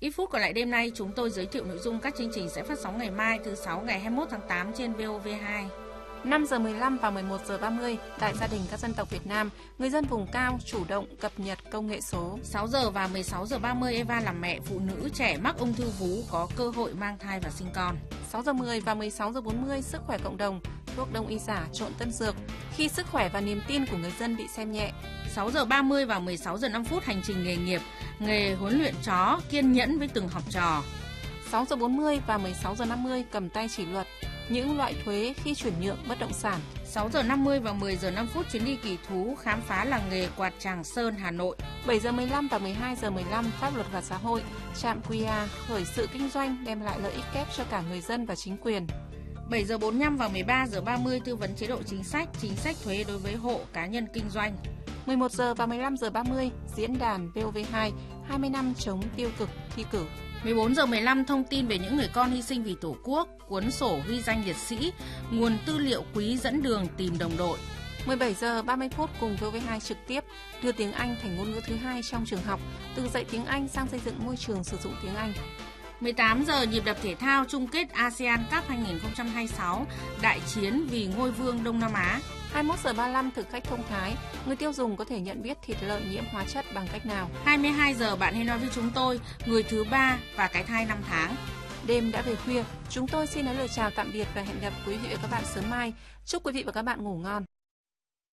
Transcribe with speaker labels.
Speaker 1: Ít phút còn lại đêm nay, chúng tôi giới thiệu nội dung các chương trình sẽ phát sóng ngày mai thứ Sáu ngày 21 tháng 8 trên VOV2.
Speaker 2: 5 giờ 15 và 11 giờ 30 tại Gia đình các dân tộc Việt Nam, người dân vùng cao chủ động cập nhật công nghệ số.
Speaker 1: 6 giờ và 16 giờ 30 Eva làm mẹ, phụ nữ trẻ mắc ung thư vú có cơ hội mang thai và sinh con.
Speaker 2: 6 giờ 10 và 16 giờ 40 sức khỏe cộng đồng, thuốc đông y giả trộn tân dược khi sức khỏe và niềm tin của người dân bị xem nhẹ.
Speaker 1: 6 giờ 30 và 16 giờ 5 phút hành trình nghề nghiệp, nghề huấn luyện chó, kiên nhẫn với từng học trò.
Speaker 2: 6 giờ 40 và 16 giờ 50 cầm tay chỉ luật, những loại thuế khi chuyển nhượng bất động sản.
Speaker 1: 6 giờ 50 và 10 giờ 5 phút chuyến đi kỳ thú khám phá làng nghề quạt Tràng Sơn, Hà Nội.
Speaker 2: 7 giờ 15 và 12 giờ 15 pháp luật và xã hội, trạm QR khởi sự kinh doanh đem lại lợi ích kép cho cả người dân và chính quyền.
Speaker 1: 7 giờ 45 và 13 giờ 30 tư vấn chế độ chính sách thuế đối với hộ cá nhân kinh doanh.
Speaker 2: 11 giờ và 15 giờ 30 diễn đàn VOV2 20 năm chống tiêu cực thi cử.
Speaker 1: 14 giờ 15 thông tin về những người con hy sinh vì Tổ quốc, cuốn sổ ghi danh liệt sĩ, nguồn tư liệu quý dẫn đường tìm đồng đội.
Speaker 2: 17 giờ 30 phút cùng VOV2 trực tiếp đưa tiếng Anh thành ngôn ngữ thứ hai trong trường học, từ dạy tiếng Anh sang xây dựng môi trường sử dụng tiếng Anh.
Speaker 1: 18 giờ nhịp đập thể thao chung kết ASEAN Cup 2026, đại chiến vì ngôi vương Đông Nam Á.
Speaker 2: 21 giờ 35 thực khách thông thái, người tiêu dùng có thể nhận biết thịt lợn nhiễm hóa chất bằng cách nào.
Speaker 1: 22 giờ bạn hãy nói với chúng tôi, người thứ ba và cái thai 5 tháng.
Speaker 2: Đêm đã về khuya, chúng tôi xin nói lời chào tạm biệt và hẹn gặp quý vị và các bạn sớm mai. Chúc quý vị và các bạn ngủ ngon.